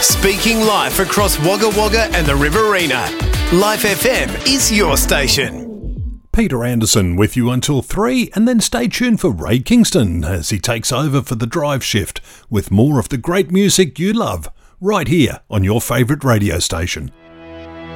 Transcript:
Speaking live across Wagga Wagga and the Riverina. Life FM is your station. Peter Anderson with you until 3, and then stay tuned for Ray Kingston as he takes over for the drive shift with more of the great music you love right here on your favourite radio station.